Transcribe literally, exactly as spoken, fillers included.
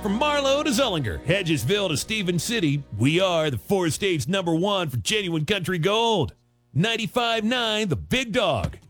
From Marlow to Zollinger, Hedgesville to Stevens City, we are the four states number one for genuine country gold. ninety-five point nine The Big Dog.